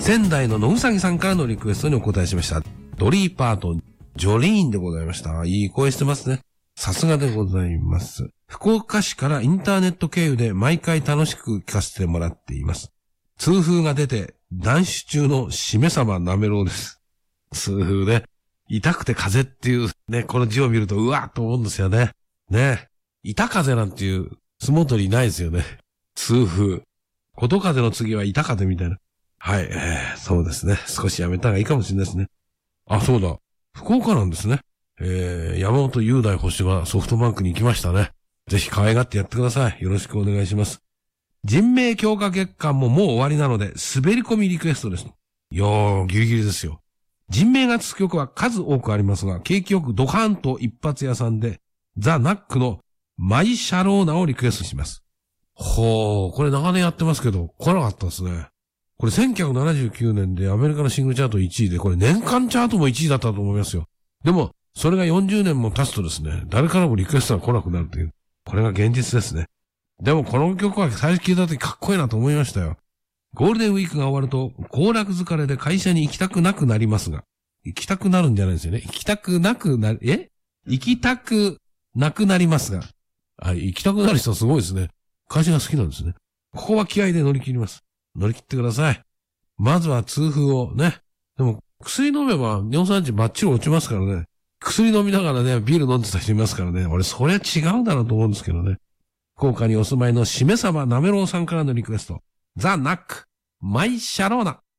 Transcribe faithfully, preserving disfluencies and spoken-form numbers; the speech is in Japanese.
仙台の野うさぎさんからのリクエストにお答えしました。ドリーパート、ジョリーンでございました。いい声してますね。さすがでございます。福岡市からインターネット経由で毎回楽しく聞かせてもらっています。痛風が出て、断酒中のしめさまなめろうです。痛風で、痛くて風っていうね、この字を見るとうわーっと思うんですよね。ね。痛風なんていう相撲取りいないですよね。痛風。こと風の次は痛風みたいな。はい、えー、そうですね。少しやめた方がいいかもしれないですね。あ、そうだ。福岡なんですね。えー、山本雄大捕手がソフトバンクに行きましたね。ぜひ可愛がってやってください。よろしくお願いします。人命強化月間ももう終わりなので、滑り込みリクエストです。いやー、ギリギリですよ。人命がつく曲は数多くありますが、景気よくドカーンと一発屋さんで、ザ・ナックのマイ・シャローナをリクエストします。ほー、これ長年やってますけど、来なかったですね。これせんきゅうひゃくななじゅうきゅうねんでアメリカのシングルチャートいちいで、これ年間チャートもいちいだったと思いますよ。でも、それがよんじゅうねんも経つとですね、誰からもリクエストが来なくなるという、これが現実ですね。でもこの曲は最初聞いた時かっこいいなと思いましたよ。ゴールデンウィークが終わると、行楽疲れで会社に行きたくなくなりますが、行きたくなるんじゃないですよね。行きたくなくなる、え行きたくなくなりますが、あ、行きたくなる人すごいですね。会社が好きなんですね。ここは気合で乗り切ります。乗り切ってください。まずは痛風をね。でも、薬飲めば尿酸値バッチリ落ちますからね。薬飲みながらね、ビール飲んでた人いますからね。俺、それは違うんだろうと思うんですけどね。福岡にお住まいのしめさまなめろうさんからのリクエスト。ザ・ナック、マイ・シャローナ。